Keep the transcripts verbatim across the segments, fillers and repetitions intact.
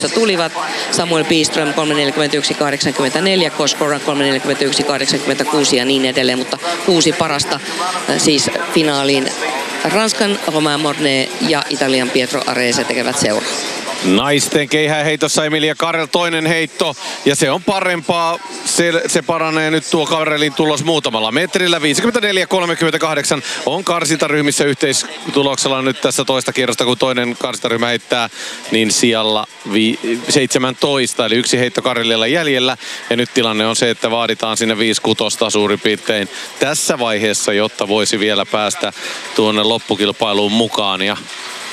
tulivat Samuel Piström kolme neljäkymmentäyksi kahdeksankymmentäneljä, Koskoran kolme neljäkymmentäyksi kahdeksankymmentäkuusi ja niin edelleen, mutta kuusi parasta siis finaaliin Ranskan Romain Mornet ja Italian Pietro Arese tekevät seuraa. Naisten keihäheitossa Emilia Karel toinen heitto ja se on parempaa. Se, se paranee nyt tuo Karelin tulos muutamalla metrillä. viisikymmentäneljä kolmekymmentäkahdeksan on karsintaryhmissä yhteistuloksella nyt tässä toista kierrosta, kun toinen karsintaryhmä heittää, niin sijalla seitsemäntoista, eli yksi heitto Karelilla jäljellä. Ja nyt tilanne on se, että vaaditaan sinne viisi kutosta suurin piirtein tässä vaiheessa, jotta voisi vielä päästä tuonne loppukilpailuun mukaan. Ja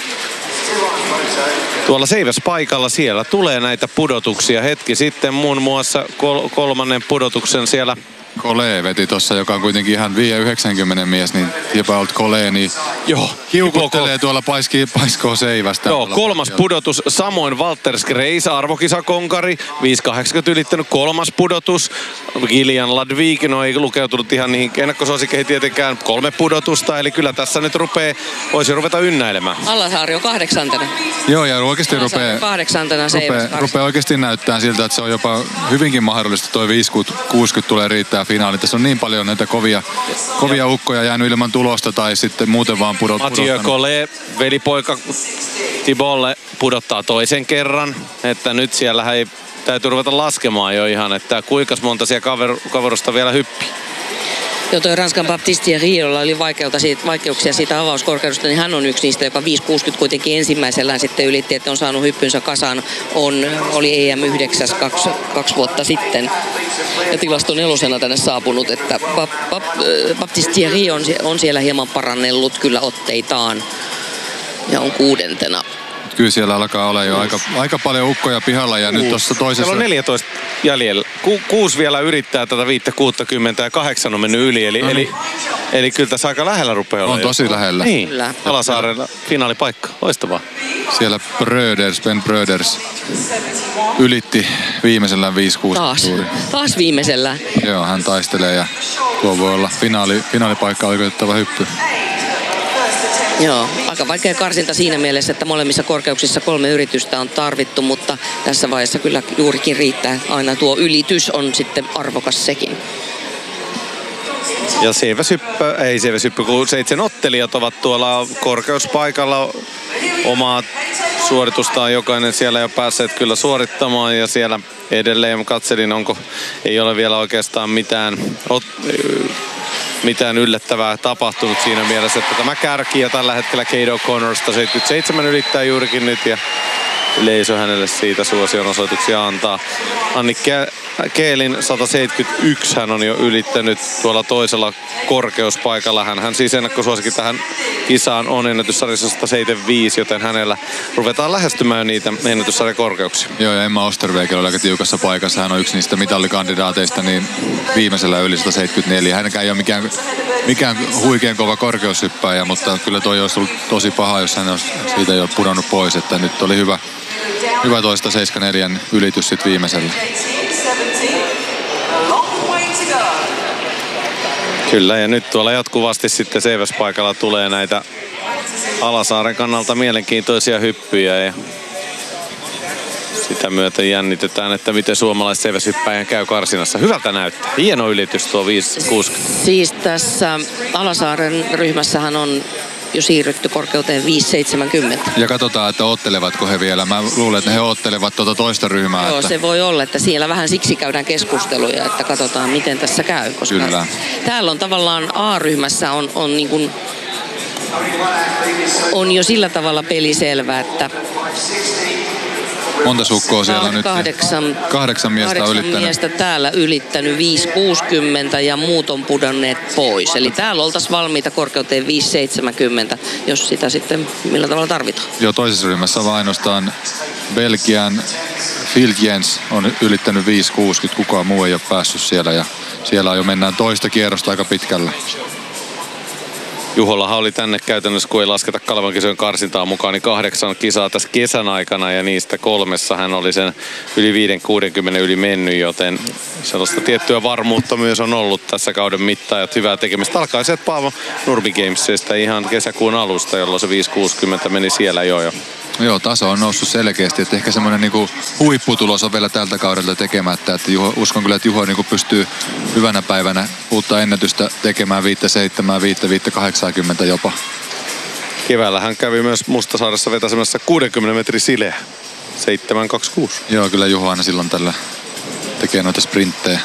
tuolla seiväspaikalla siellä tulee näitä pudotuksia. Hetki sitten muun muassa kol- kolmannen pudotuksen siellä. Kole veti tossa, joka on kuitenkin ihan viisi yhdeksänkymmentä mies, niin Thibault Kole, niin joo, kiukuttelee tuolla paiskii, paiskoo seivästä. Joo, kolmas pudotus. Samoin Walter Skreis, arvokisakonkari, viisi kahdeksankymmentä ylittänyt kolmas pudotus. Gillian Ladvig, no ei lukeutunut ihan niihin ennakkosuosikkeihin tietenkään, kolme pudotusta. Eli kyllä tässä nyt rupee, voisi ruveta ynnäilemään. Alasaari on kahdeksantena. Joo, ja oikeasti rupeaa, kahdeksantena rupeaa, rupeaa oikeasti näyttää siltä, että se on jopa hyvinkin mahdollista. Toi viisi kuusikymmentä tulee riittää finaali. Tässä on niin paljon näitä kovia, kovia ukkoja jäänyt ilman tulosta tai sitten muuten vaan pudot, Mathieu Kole, velipoika Thibaultlle pudottaa toisen kerran. Että nyt siellä ei täytyy ruveta laskemaan jo ihan, että kuinka monta siellä kaver, kaverusta vielä hyppii. Jo toi Ranskan Baptiste Thierry, jolla oli vaikeutta siitä, vaikeuksia siitä avauskorkeudesta, niin hän on yksi niistä, joka viisi kuusikymmentä kuitenkin ensimmäisellään sitten ylitti, että on saanut hyppynsä kasaan. On, oli E M yhdeksän kaksi, kaksi vuotta sitten ja tilasto nelosena tänne saapunut, että Bap, Bap, Baptiste Thierry on, on siellä hieman parannellut kyllä otteitaan ja on kuudentena. Kyllä siellä alkaa olla jo aika, aika paljon ukkoja pihalla ja Kuus. Nyt tuossa toisessa... Siellä on neljätoista jäljellä. Ku, kuusi vielä yrittää tätä viisi kuusikymmentä ja kahdeksan on mennyt yli. Eli, no. eli, eli kyllä tässä aika lähellä rupeaa olla. On tosi jo. Lähellä. Niin, Alasaarella finaalipaikka. Loistavaa. Siellä Bröders, Ben Bröders ylitti viimeisellään viisi kuusi. Taas, taas viimeisellään. Joo, hän taistelee ja tuo voi olla finaali, finaalipaikka oikeutettava hyppy. Joo, aika vaikea karsinta siinä mielessä, että molemmissa korkeuksissa kolme yritystä on tarvittu, mutta tässä vaiheessa kyllä juurikin riittää. Aina tuo ylitys on sitten arvokas sekin. Ja seiväsyppö, ei seiväsyppö, kun seitsemän ottelijat ovat tuolla korkeuspaikalla. Omaa suoritustaan jokainen siellä jo päässeet kyllä suorittamaan ja siellä edelleen katselin, onko ei ole vielä oikeastaan mitään... Ot, mitään yllättävää tapahtunut siinä mielessä, että tämä kärki ja tällä hetkellä Cade O'Connor sata seitsemänkymmentäseitsemän ylittää juurikin nyt ja yleisö hänelle siitä suosion osoituksia antaa. Anni Keelin sata seitsemänkymmentäyksi hän on jo ylittänyt tuolla toisella korkeuspaikalla. Hän, hän siis ennakkosuosikin tähän kisaan on ennätyssarjassa sata seitsemänkymmentäviisi, joten hänellä ruvetaan lähestymään niitä ennätyssarjakorkeuksia. Joo, ja Emma Osterwegel oli aika tiukassa paikassa. Hän on yksi niistä mitallikandidaateista, niin viimeisellä yli sata seitsemänkymmentäneljä. Hänkään ei ole mikään, mikään huikean kova korkeushyppääjä, mutta kyllä toi olisi ollut tosi paha, jos hän olisi siitä jo pudonnut pois. Että nyt oli hyvä, hyvä toista seitsemänkymmentäneljä ylitys sitten viimeisellä. Kyllä, ja nyt tuolla jatkuvasti sitten seiväspaikalla tulee näitä Alasaaren kannalta mielenkiintoisia hyppyjä ja sitä myöten jännitetään, että miten suomalaiset seiväshyppäjän käy karsinassa. Hyvältä näyttää. Hieno ylitys tuo viisi kuusikymmentä. Siis tässä Alasaaren ryhmässähän on jo siirrytty korkeuteen viisi seitsemänkymmentä. Ja katsotaan, että ottelevatko he vielä. Mä luulen, että he ottelevat tuota toista ryhmää. Joo, että... se voi olla, että siellä vähän siksi käydään keskusteluja, että katsotaan, miten tässä käy. Koska Kyllä. Täällä on tavallaan A-ryhmässä on, on, niin kuin, on jo sillä tavalla peliselvä, että monta sukkoa siellä nyt? Kahdeksan, kahdeksan miestä kahdeksan on ylittänyt. miestä täällä ylittänyt viisi kuusikymmentä ja muut on pudonneet pois. Eli täällä oltaisiin valmiita korkeuteen viisi seitsemänkymmentä, jos sitä sitten millä tavalla tarvitaan. Joo, toisessa ryhmässä on ainoastaan Belgian Phil Jens on ylittänyt viisi kuusikymmentä. Kukaan muu ei ole päässyt siellä ja siellä jo mennään toista kierrosta aika pitkällä. Juhollahan oli tänne käytännössä, kun ei lasketa Kalevan kisojen karsintaa mukaan, niin kahdeksan kisaa tässä kesän aikana ja niistä kolmessa hän oli sen yli viisi kuusikymmentä yli mennyt, joten sellaista tiettyä varmuutta myös on ollut tässä kauden mittaan ja hyvää tekemistä. Alkaa sieltä Paavo Nurmi Gamesista ihan kesäkuun alusta, jolloin se viisi kuusikymmentä meni siellä jo jo. Joo, taso on noussut selkeästi, että ehkä semmoinen niinku huipputulos on vielä tältä kaudelta tekemättä, että Juho, uskon kyllä, että Juho niinku pystyy hyvänä päivänä uutta ennätystä tekemään viisi seitsemän, viisi kahdeksankymmentä jopa. Keväällä hän kävi myös Mustasaaressa vetäsemässä kuudenkymmenen metrin sileä. seitsemän kaksikymmentäkuusi. Joo, kyllä Juho aina silloin tällä tekee noita sprinttejä.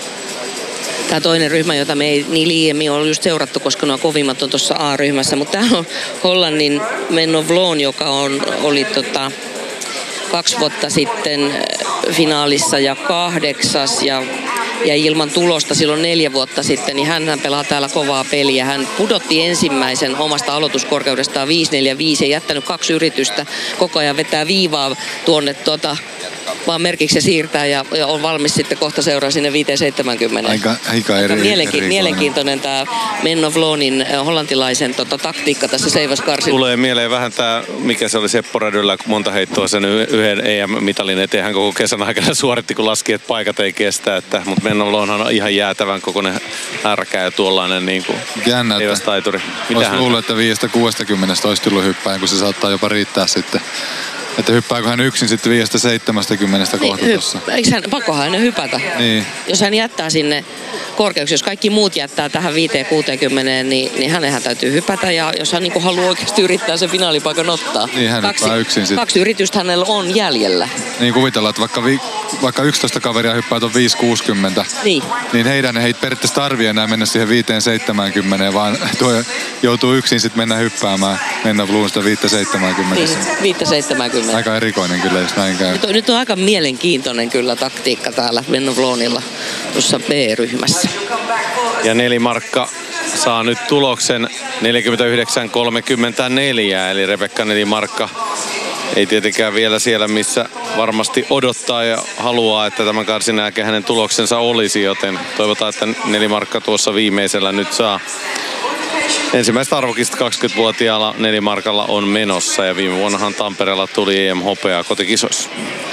Tämä toinen ryhmä, jota me ei niin liiemmin ole just seurattu, koska nuo kovimmat on tuossa A-ryhmässä. Mutta tämä on Hollannin Menno Vloon, joka on, oli tota, kaksi vuotta sitten finaalissa ja kahdeksas ja, ja ilman tulosta silloin neljä vuotta sitten, niin hän pelaa täällä kovaa peliä. Hän pudotti ensimmäisen omasta aloituskorkeudestaan viisi neljä viisi ja jättänyt kaksi yritystä. Koko ajan vetää viivaa tuonne tuota, vaan merkiksi se siirtää ja, ja on valmis sitten kohta seuraa sinne viisi seitsemänkymmentä. Aika, aika eri, mielenki- eri mielenkiintoinen tämä Menno Vloonin hollantilaisen tota, taktiikka tässä seivaskarsilla. Tulee mieleen vähän tämä, mikä se oli Seppo Rädyllä, kun monta heittoa sen yhden E M-mitalin eteen hän koko kesän aikana suoritti, kun laski, että paikat ei kestä. Että, mutta Menno Vloonhan on ihan jäätävän kokoinen härkä ja tuollainen niin kuin seivastaituri. Olisi luullut, että viisi kuusikymmentä olisi tullut hyppään, kun se saattaa jopa riittää sitten. Että hyppääkö hän yksin sitten viisi seitsemänkymmentä kohta niin, tuossa? Eikö hän, pakkohan hän hypätä? Niin. Jos hän jättää sinne korkeuksia, jos kaikki muut jättää tähän viisi kuusikymmentä, niin, niin hänenhän täytyy hypätä. Ja jos hän niin haluaa oikeasti yrittää sen finaalipaikan ottaa. Niin hän kaksi, hyppää yksin sitten. Kaksi yritystä hänellä on jäljellä. Niin kuvitellaan, että vaikka, vi, vaikka yksitoista kaveria hyppää tuon viisi kuusikymmentä, niin, niin heidän ei periaatteessa tarvitse enää mennä siihen viisi seitsemänkymmentä, vaan tuo joutuu yksin sitten mennä hyppäämään, mennä Vloonsta viisi seitsemänkymmentä. Niin, viisi seitsemänkymmentä. Aika erikoinen kyllä, jos näin käy. Nyt on, nyt on aika mielenkiintoinen kyllä taktiikka täällä Menno Vloonilla tuossa B-ryhmässä. Ja Nelimarkka saa nyt tuloksen neljäkymmentäyhdeksän kolmekymmentäneljä, eli Rebekka Nelimarkka ei tietenkään vielä siellä, missä varmasti odottaa ja haluaa, että tämän karsin jälkeen hänen tuloksensa olisi, joten toivotaan, että Nelimarkka tuossa viimeisellä nyt saa. Ensimmäistä arvokista kaksikymmentävuotiaalla Nelimarkalla on menossa ja viime vuonnahan Tampereella tuli E M-hopeaa kotikisoissa.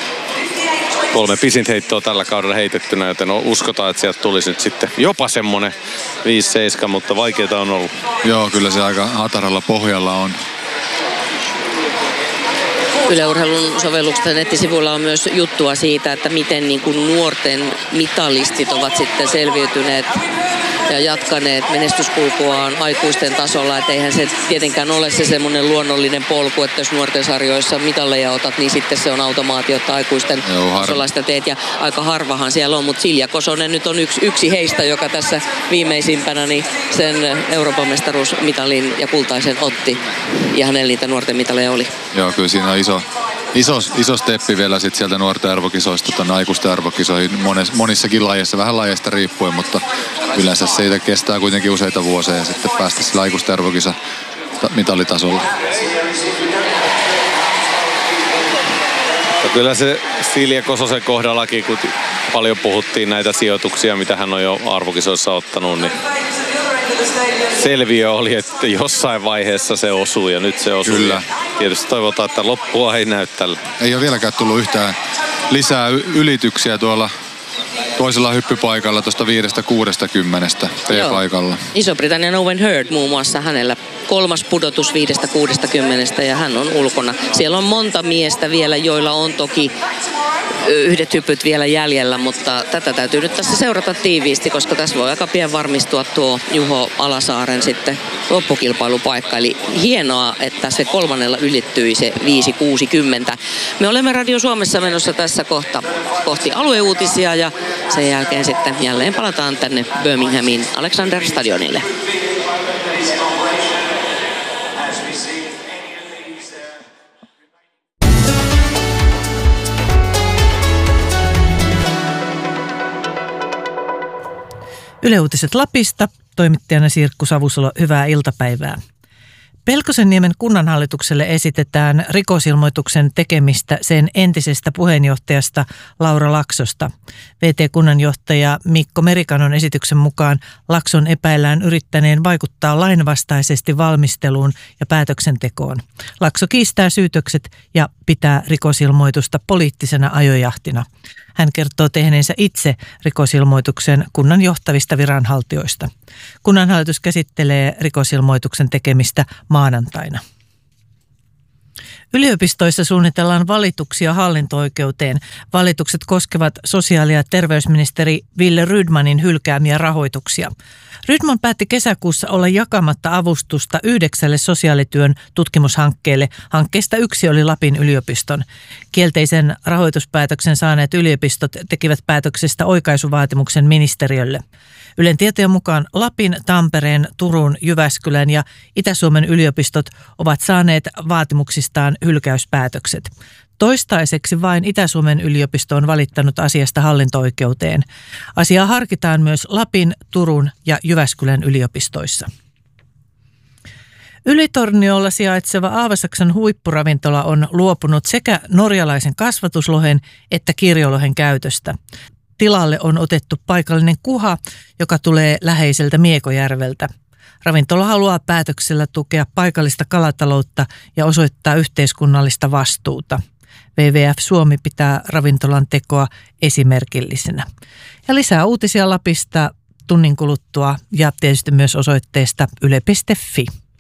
Kolme pisintä heittoa tällä kaudella heitettynä, joten uskotaan, että sieltä tulisi nyt sitten jopa semmonen viisi seitsemän, mutta vaikeita on ollut. Joo, kyllä se aika hataralla pohjalla on. Yle Urheilun sovelluksen nettisivuilla on myös juttua siitä, että miten niin kuin nuorten mitalistit ovat sitten selviytyneet ja jatkaneet menestyskulkuaan aikuisten tasolla. Että eihän se tietenkään ole se semmoinen luonnollinen polku, että jos nuorten sarjoissa mitalleja otat, niin sitten se on automaatio, että aikuisten Joo, tasolla sitä teet. Ja aika harvahan siellä on, mutta Silja Kosonen nyt on yksi, yksi heistä, joka tässä viimeisimpänä niin sen Euroopan mestaruusmitalin ja kultaisen otti. Ja hänellä niitä nuorten mitaleja oli. Joo, kyllä siinä on iso, iso, iso steppi vielä sit sieltä nuorten arvokisoista tuonne aikuisten arvokisoihin mones, monissakin lajeissa, vähän lajeista riippuen, mutta yleensä siitä kestää kuitenkin useita vuosia ja sitten päästä sillä aikuisten arvokisa mitalitasolla. Ja kyllä se Silja Kososen kohdallakin, kun paljon puhuttiin näitä sijoituksia, mitä hän on jo arvokisoissa ottanut, niin selviö oli, että jossain vaiheessa se osuu ja nyt se osuu. Kyllä. Tietysti toivotaan, että loppua ei näy tällä. Ei ole vieläkään tullut yhtään lisää ylityksiä tuolla toisella hyppypaikalla tuosta viidestä kuudestakymmenestä P-paikalla. Iso-Britannian Owen Hurd muun muassa hänellä kolmas pudotus viidestä kuudestakymmenestä ja hän on ulkona. Siellä on monta miestä vielä, joilla on toki yhdet hypyt vielä jäljellä, mutta tätä täytyy nyt tässä seurata tiiviisti, koska tässä voi aika pian varmistua tuo Juho Alasaaren sitten loppukilpailupaikka. Eli hienoa, että se kolmannella ylittyi se viisi kuusikymmentä. Me olemme Radio Suomessa menossa tässä kohta kohti alueuutisia ja sen jälkeen sitten jälleen palataan tänne Birminghamin Alexander Stadionille. Yle Uutiset Lapista, toimittajana Sirkku Savusalo, hyvää iltapäivää. Pelkosenniemen kunnanhallitukselle esitetään rikosilmoituksen tekemistä sen entisestä puheenjohtajasta Laura Laksosta. V T-kunnanjohtaja Mikko Merikanon esityksen mukaan Lakson epäillään yrittäneen vaikuttaa lainvastaisesti valmisteluun ja päätöksentekoon. Lakso kiistää syytökset ja pitää rikosilmoitusta poliittisena ajojahtina. Hän kertoo tehneensä itse rikosilmoituksen kunnan johtavista viranhaltijoista. Kunnanhallitus käsittelee rikosilmoituksen tekemistä maanantaina. Yliopistoissa suunnitellaan valituksia hallinto-oikeuteen. Valitukset koskevat sosiaali- ja terveysministeri Wille Rydmanin hylkäämiä rahoituksia. Rydman päätti kesäkuussa olla jakamatta avustusta yhdeksälle sosiaalityön tutkimushankkeelle. Hankkeesta yksi oli Lapin yliopiston. Kielteisen rahoituspäätöksen saaneet yliopistot tekivät päätöksestä oikaisuvaatimuksen ministeriölle. Ylen tietojen mukaan Lapin, Tampereen, Turun, Jyväskylän ja Itä-Suomen yliopistot ovat saaneet vaatimuksistaan hylkäyspäätökset. Toistaiseksi vain Itä-Suomen yliopisto on valittanut asiasta hallinto-oikeuteen. Asiaa harkitaan myös Lapin, Turun ja Jyväskylän yliopistoissa. Ylitorniolla sijaitseva Aavasaksan huippuravintola on luopunut sekä norjalaisen kasvatuslohen että kirjolohen käytöstä. Tilalle on otettu paikallinen kuha, joka tulee läheiseltä Miekojärveltä. Ravintola haluaa päätöksellä tukea paikallista kalataloutta ja osoittaa yhteiskunnallista vastuuta. W W F Suomi pitää ravintolan tekoa esimerkillisenä. Ja lisää uutisia Lapista tunnin kuluttua ja tietysti myös osoitteesta yle piste fi.